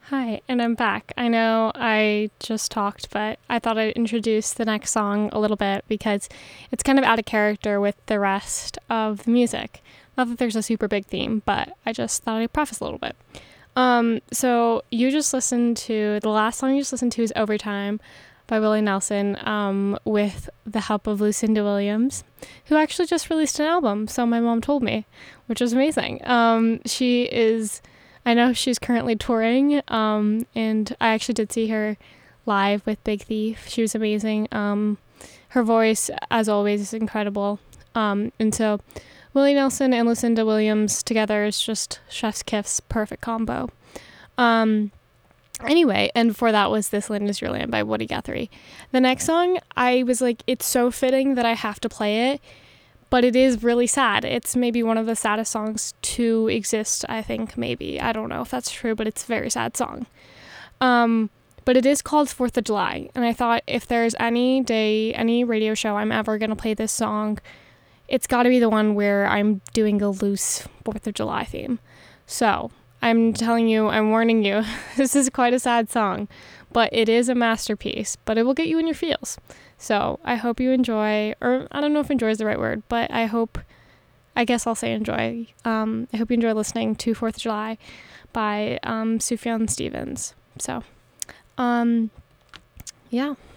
Hi, and I'm back. I know I just talked, but I thought I'd introduce the next song a little bit because it's kind of out of character with the rest of the music. Not that there's a super big theme, but I just thought I'd preface a little bit. So you just listened to the last song you just listened to is Overtime by Willie Nelson, with the help of Lucinda Williams, who actually just released an album, so my mom told me, which was amazing. I know she's currently touring, and I actually did see her live with Big Thief. She was amazing. Her voice, as always, is incredible. And so Willie Nelson and Lucinda Williams together is just chef's kiss, perfect combo. Anyway, and before that was This Land Is Your Land by Woody Guthrie. The next song, I was like, it's so fitting that I have to play it, but it is really sad. It's maybe one of the saddest songs to exist, I think, maybe. I don't know if that's true, but it's a very sad song. But it is called 4th of July, and I thought if there's any day, any radio show I'm ever going to play this song, it's got to be the one where I'm doing a loose 4th of July theme. So I'm telling you, I'm warning you, this is quite a sad song, but it is a masterpiece, but it will get you in your feels. So I hope you enjoy, or I don't know if enjoy is the right word, but I guess I'll say enjoy. I hope you enjoy listening to 4th of July by Sufjan Stevens. So, yeah.